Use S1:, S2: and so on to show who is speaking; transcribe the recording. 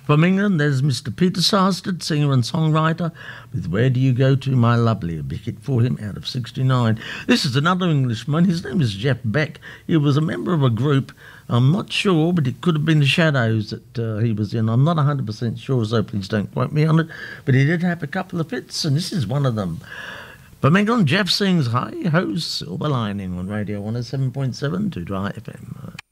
S1: From England, there's Mr. Peter Sarsted, singer and songwriter, with Where Do You Go To, My Lovely, a big hit for him out of 69. This is another Englishman. His name is Jeff Beck. He was a member of a group. I'm not sure, but it could have been the Shadows that he was in. I'm not 100% sure, so please don't quote me on it. But he did have a couple of hits, and this is one of them. From England, Jeff sings Hi Ho Silver Lining on Radio 107.7 to Dry FM.